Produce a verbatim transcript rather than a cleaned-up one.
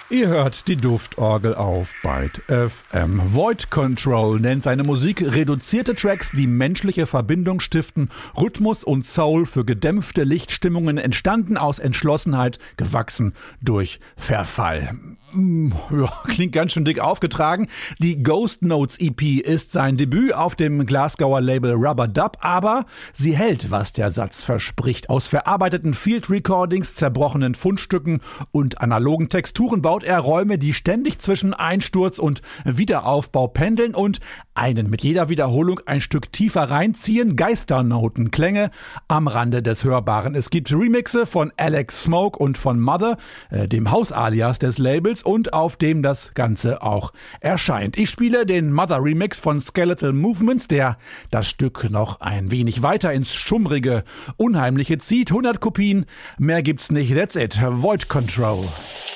Ihr hört die Duftorgel auf Byte F M. Void Control nennt seine Musik reduzierte Tracks, die menschliche Verbindung stiften, Rhythmus und Soul für gedämpfte Lichtstimmungen, entstanden aus Entschlossenheit, gewachsen durch Verfall. Ja, klingt ganz schön dick aufgetragen. Die Ghost Notes E P ist sein Debüt auf dem Glasgower Label Rubber Dub, aber sie hält, was der Satz verspricht. Aus verarbeiteten Field Recordings, zerbrochenen Fundstücken und analogen Texturen baut er Räume, die ständig zwischen Einsturz und Wiederaufbau pendeln und einen mit jeder Wiederholung ein Stück tiefer reinziehen. Geisternotenklänge am Rande des Hörbaren. Es gibt Remixe von Alex Smoke und von Mother, äh, dem Hausalias des Labels, und auf dem das Ganze auch erscheint. Ich spiele den Mother Remix von Skeletal Movements, der das Stück noch ein wenig weiter ins Schummrige, Unheimliche zieht. hundert Kopien, mehr gibt's nicht. That's it. Void Control.